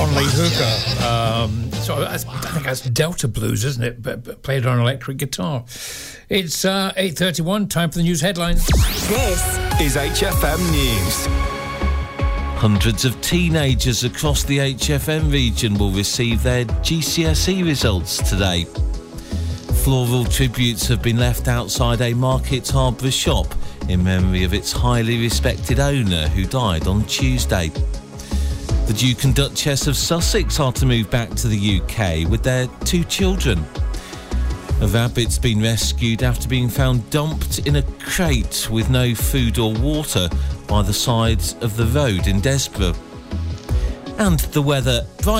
John Lee Hooker. So I think that's Delta Blues, isn't it? But played on electric guitar. It's 8:31. Time for the news headlines. This is HFM News. Hundreds of teenagers across the HFM region will receive their GCSE results today. Floral tributes have been left outside a Market Harborough shop in memory of its highly respected owner who died on Tuesday. The Duke and Duchess of Sussex are to move back to the UK with their 2 children. A rabbit's been rescued after being found dumped in a crate with no food or water by the side of the road in Desborough. And the weather, bright